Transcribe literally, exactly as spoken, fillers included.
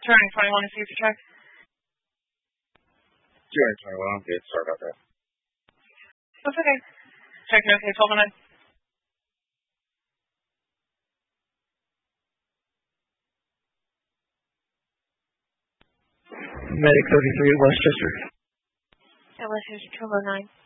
Turning twenty-one to see if you check. Turning twenty-one, okay, sorry about that. That's okay. Checking okay, twelve oh nine. Medic thirty-three, Westchester. That was twelve oh nine.